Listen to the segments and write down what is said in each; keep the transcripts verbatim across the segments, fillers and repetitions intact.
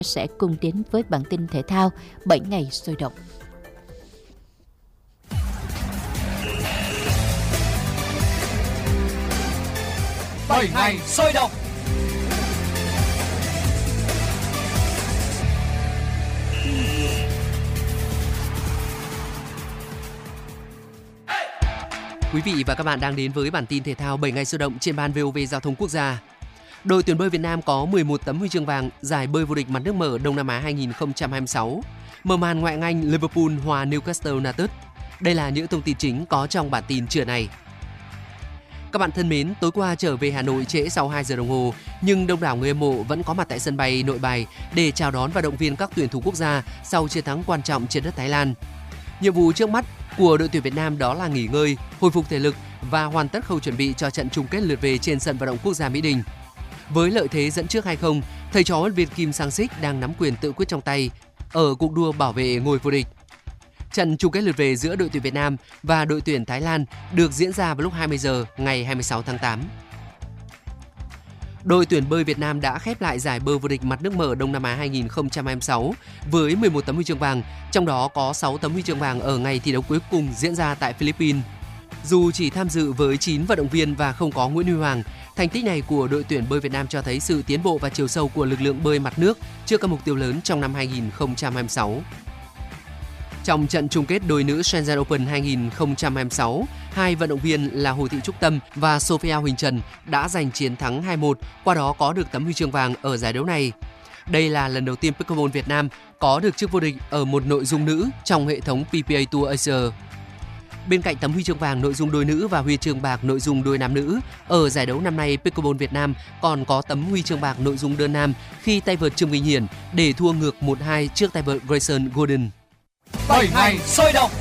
sẽ cùng đến với bản tin thể thao bảy ngày sôi động. bảy ngày sôi động. Quý vị và các bạn đang đến với bản tin thể thao bảy ngày sôi động trên ban vê o vê Giao thông Quốc gia. Đội tuyển bơi Việt Nam có mười một tấm huy chương vàng giải bơi vô địch mặt nước mở Đông Nam Á hai không hai sáu. Mở màn ngoại hạng Anh, Liverpool hòa Newcastle United. Đây là những thông tin chính có trong bản tin trưa nay. Các bạn thân mến, tối qua trở về Hà Nội trễ sau hai giờ đồng hồ, nhưng đông đảo người hâm mộ vẫn có mặt tại sân bay Nội Bài để chào đón và động viên các tuyển thủ quốc gia sau chiến thắng quan trọng trên đất Thái Lan. Nhiệm vụ trước mắt của đội tuyển Việt Nam đó là nghỉ ngơi, hồi phục thể lực và hoàn tất khâu chuẩn bị cho trận chung kết lượt về trên sân vận động quốc gia Mỹ Đình. Với lợi thế dẫn trước hai không, thầy trò huấn luyện viên Kim Sang-sik đang nắm quyền tự quyết trong tay ở cuộc đua bảo vệ ngôi vô địch. Trận chung kết lượt về giữa đội tuyển Việt Nam và đội tuyển Thái Lan được diễn ra vào lúc hai mươi giờ ngày hai mươi sáu tháng tám. Đội tuyển bơi Việt Nam đã khép lại giải bơi vô địch mặt nước mở Đông Nam Á hai không hai sáu với mười một tấm huy chương vàng, trong đó có sáu tấm huy chương vàng ở ngày thi đấu cuối cùng diễn ra tại Philippines. Dù chỉ tham dự với chín vận động viên và không có Nguyễn Huy Hoàng, thành tích này của đội tuyển bơi Việt Nam cho thấy sự tiến bộ và chiều sâu của lực lượng bơi mặt nước trước các mục tiêu lớn trong năm hai không hai sáu. Trong trận chung kết đôi nữ Shenzhen Open hai không hai sáu, hai vận động viên là Hồ Thị Trúc Tâm và Sophia Huỳnh Trần đã giành chiến thắng hai một, qua đó có được tấm huy chương vàng ở giải đấu này. Đây là lần đầu tiên Pickleball Việt Nam có được chức vô địch ở một nội dung nữ trong hệ thống pê pê a Tour Asia. Bên cạnh tấm huy chương vàng nội dung đôi nữ và huy chương bạc nội dung đôi nam nữ, ở giải đấu năm nay Pickleball Việt Nam còn có tấm huy chương bạc nội dung đơn nam khi tay vợt Trương Vinh Hiển để thua ngược một hai trước tay vợt Grayson Gordon. bảy ngày sôi động.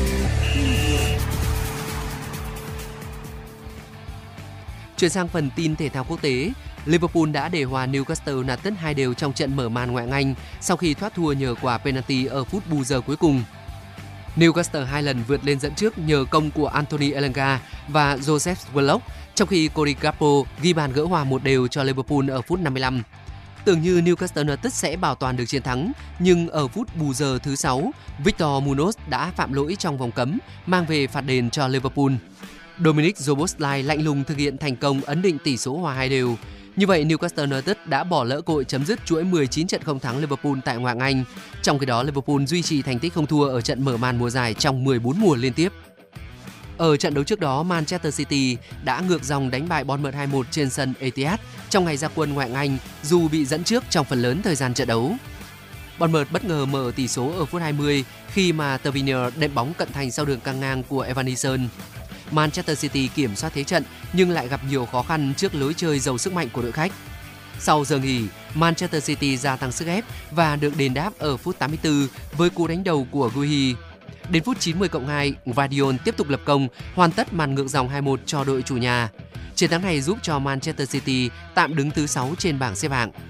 Chuyển sang phần tin thể thao quốc tế, Liverpool đã để hòa Newcastle United hai đều trong trận mở màn ngoại hạng Anh sau khi thoát thua nhờ quả penalty ở phút bù giờ cuối cùng. Newcastle hai lần vượt lên dẫn trước nhờ công của Anthony Elanga và Joseph Willock, trong khi Cody Gakpo ghi bàn gỡ hòa một đều cho Liverpool ở phút năm mươi lăm. Tưởng như Newcastle United sẽ bảo toàn được chiến thắng, nhưng ở phút bù giờ thứ sáu, Victor Munoz đã phạm lỗi trong vòng cấm, mang về phạt đền cho Liverpool. Dominic Szoboszlai lạnh lùng thực hiện thành công ấn định tỷ số hòa hai đều. Như vậy, Newcastle United đã bỏ lỡ cơ hội chấm dứt chuỗi mười chín trận không thắng Liverpool tại Ngoại hạng Anh. Trong khi đó, Liverpool duy trì thành tích không thua ở trận mở màn mùa giải trong mười bốn mùa liên tiếp. Ở trận đấu trước đó, Manchester City đã ngược dòng đánh bại Bournemouth hai một trên sân Etihad trong ngày ra quân Ngoại hạng Anh dù bị dẫn trước trong phần lớn thời gian trận đấu. Bournemouth bất ngờ mở tỷ số ở phút hai mươi khi mà Tavernier đệm bóng cận thành sau đường căng ngang của Evanilson. Manchester City kiểm soát thế trận nhưng lại gặp nhiều khó khăn trước lối chơi giàu sức mạnh của đội khách. Sau giờ nghỉ, Manchester City gia tăng sức ép và được đền đáp ở phút tám mươi tư với cú đánh đầu của Guehi. Đến phút chín mươi cộng hai, Gvardiol tiếp tục lập công, hoàn tất màn ngược dòng hai một cho đội chủ nhà. Chiến thắng này giúp cho Manchester City tạm đứng thứ sáu trên bảng xếp hạng.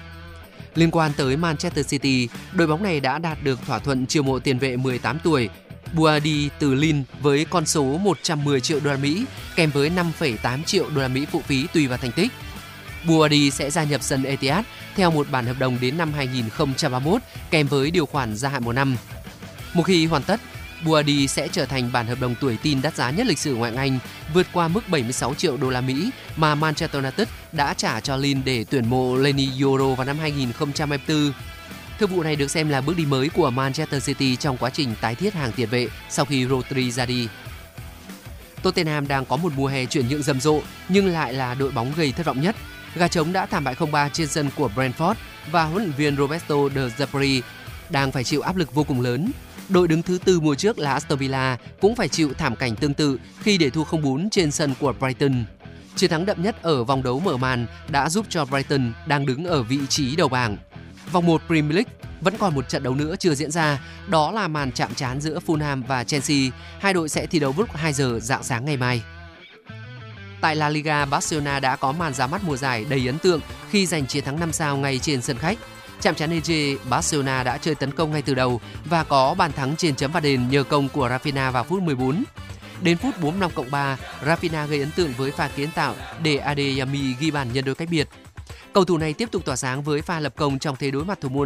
Liên quan tới Manchester City, đội bóng này đã đạt được thỏa thuận chiêu mộ tiền vệ mười tám tuổi Buadi từ Lille với con số một trăm mười triệu đô la Mỹ kèm với năm phẩy tám triệu đô la Mỹ phụ phí tùy vào thành tích. Buadi sẽ gia nhập sân Etihad theo một bản hợp đồng đến năm hai không ba mốt kèm với điều khoản gia hạn một năm. Một khi hoàn tất, Buadi sẽ trở thành bản hợp đồng tuổi tin đắt giá nhất lịch sử Ngoại hạng Anh, vượt qua mức bảy mươi sáu triệu đô la Mỹ mà Manchester United đã trả cho Lille để tuyển mộ Leny Yoro vào năm hai không hai tư. Thương vụ này được xem là bước đi mới của Manchester City trong quá trình tái thiết hàng tiền vệ sau khi Rodri ra đi. Tottenham đang có một mùa hè chuyển nhượng rầm rộ nhưng lại là đội bóng gây thất vọng nhất. Gà trống đã thảm bại không ba trên sân của Brentford và huấn luyện viên Roberto De Zerbi đang phải chịu áp lực vô cùng lớn. Đội đứng thứ tư mùa trước là Aston Villa cũng phải chịu thảm cảnh tương tự khi để thua không bốn trên sân của Brighton. Chiến thắng đậm nhất ở vòng đấu mở màn đã giúp cho Brighton đang đứng ở vị trí đầu bảng. Vòng một Premier League vẫn còn một trận đấu nữa chưa diễn ra, đó là màn chạm trán giữa Fulham và Chelsea. Hai đội sẽ thi đấu lúc hai giờ rạng sáng ngày mai. Tại La Liga, Barcelona đã có màn ra mắt mùa giải đầy ấn tượng khi giành chiến thắng năm sao ngay trên sân khách. Chạm trán Elche, Barcelona đã chơi tấn công ngay từ đầu và có bàn thắng trên chấm phạt đền nhờ công của Rafinha vào phút mười bốn. Đến phút bốn mươi lăm cộng ba, Rafinha gây ấn tượng với pha kiến tạo để Adeyemi ghi bàn nhân đôi cách biệt. Cầu thủ này tiếp tục tỏa sáng với pha lập công trong thế đối mặt thủ môn